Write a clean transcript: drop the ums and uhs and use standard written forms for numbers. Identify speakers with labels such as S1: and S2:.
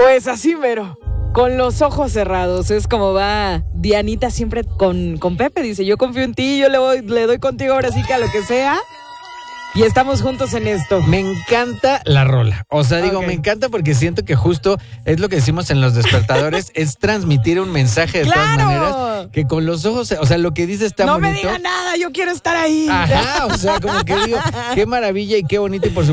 S1: Pues así, mero. Con los ojos cerrados. Es como va Dianita siempre con Pepe. Dice, yo confío en ti, yo le doy contigo ahora sí que a lo que sea. Y estamos juntos en esto.
S2: Me encanta la rola. O sea, digo, me encanta porque siento que justo es lo que decimos en los despertadores, es transmitir un mensaje de todas maneras, que con los ojos, o sea, lo que dice está bonito.
S1: No me diga nada, yo quiero estar ahí.
S2: Ajá, o sea, como que digo, qué maravilla y qué bonito y por